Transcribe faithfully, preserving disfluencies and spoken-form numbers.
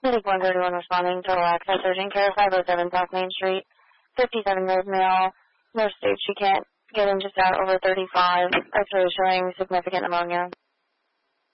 Medic one thirty-one responding, total access, urgent care, five oh seven South Main Street, fifty-seven-year-old male, nurse states she can't get in just out over thirty-five, X-ray showing significant pneumonia.